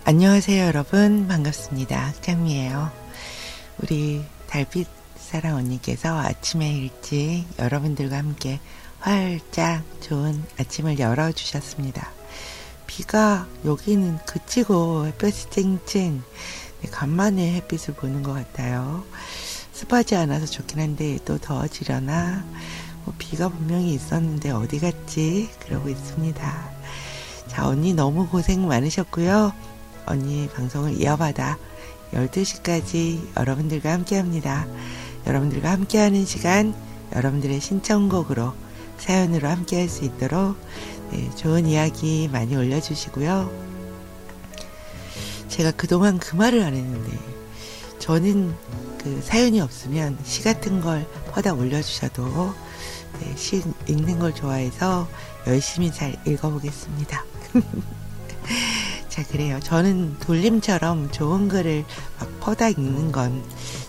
안녕하세요 여러분, 반갑습니다. 짱미예요. 우리 달빛 사랑 언니께서 아침에 일찍 여러분들과 함께 활짝 좋은 아침을 열어주셨습니다. 비가 여기는 그치고 햇볕이 쨍쨍, 간만에 햇빛을 보는 것 같아요. 습하지 않아서 좋긴 한데 또 더워지려나, 비가 분명히 있었는데 어디 갔지? 그러고 있습니다. 자, 언니 너무 고생 많으셨고요. 언니 방송을 이어받아 12시까지 여러분들과 함께합니다. 여러분들과 함께하는 시간, 여러분들의 신청곡으로, 사연으로 함께할 수 있도록 좋은 이야기 많이 올려주시고요. 제가 그동안 그 말을 안 했는데, 저는 그 사연이 없으면 시 같은 걸 퍼다 올려주셔도 시 읽는 걸 좋아해서 열심히 잘 읽어보겠습니다. 자, 그래요. 저는 돌림처럼 좋은 글을 막 퍼다 읽는 건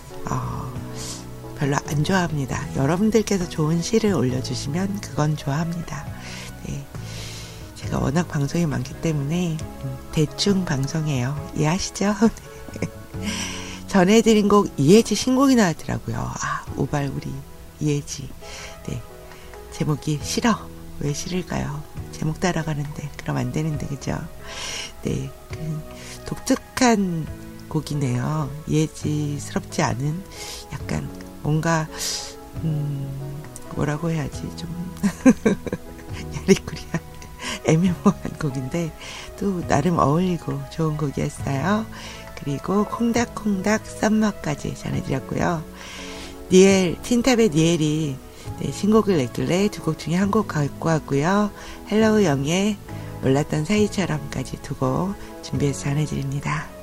별로 안 좋아합니다. 여러분들께서 좋은 시를 올려주시면 그건 좋아합니다. 네. 제가 워낙 방송이 많기 때문에 대충 방송해요. 이해하시죠? 전해드린 곡 이혜지 신곡이 나왔더라고요. 오발 우리 이혜지. 네. 제목이 싫어. 왜 싫을까요? 제목 따라가는데 그럼 안 되는데, 그죠? 네, 독특한 곡이네요. 이혜지스럽지 않은, 약간 뭔가 뭐라고 해야지, 좀 야리꾸리한 애매모호한 곡인데 또 나름 어울리고 좋은 곡이었어요. 그리고 콩닥콩닥 썸머까지 전해드렸고요. 니엘, 틴탑의 니엘이 신곡을 냈길래 두 곡 중에 한 곡 갖고 왔고요. 헬로우 영의 몰랐던 사이처럼까지 두 곡 준비해서 전해드립니다.